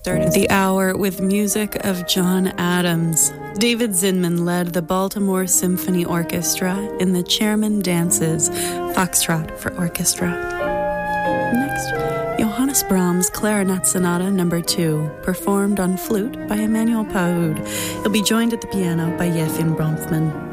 started the hour with music of John Adams. David Zinman led the Baltimore Symphony Orchestra in the Chairman Dance's Foxtrot for Orchestra. Next, Johannes Brahms' Clarinet Sonata No. 2, performed on flute by Emmanuel Paoud. He'll be joined at the piano by Yefim Bronfman.